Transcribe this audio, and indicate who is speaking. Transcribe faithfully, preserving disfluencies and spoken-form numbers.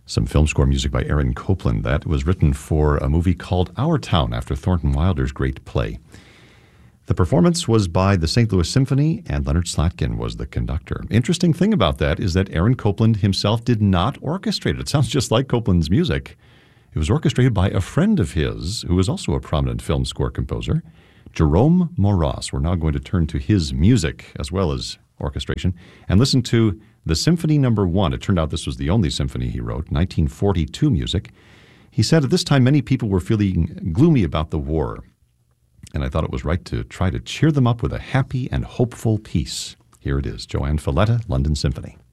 Speaker 1: Some film score music by Aaron Copland. That was written for a movie called Our Town after Thornton Wilder's great play. The performance was by the Saint Louis Symphony, and Leonard Slatkin was the conductor. Interesting thing about that is that Aaron Copland himself did not orchestrate it. It sounds just like Copland's music. It was orchestrated by a friend of his who is also a prominent film score composer, Jerome Moross. We're now going to turn to his music as well as orchestration and listen to the Symphony Number One. It turned out this was the only symphony he wrote, nineteen forty-two music. He said at this time many people were feeling gloomy about the war, and I thought it was right to try to cheer them up with a happy and hopeful piece. Here it is, Joanne Falletta, London Symphony.